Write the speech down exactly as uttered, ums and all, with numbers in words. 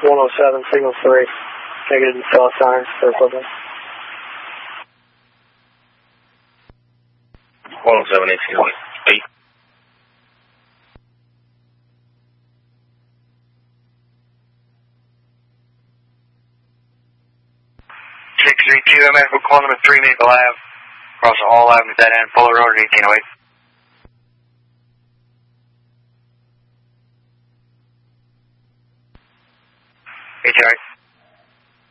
one oh seven, signal three. Negative cell signs for equipment. one oh seven, eighteen eight. six three two, M F for call number three, Maple Ave. Across the Hall Avenue, dead end, Fuller Road, eighteen oh eight. eighteen oh eight.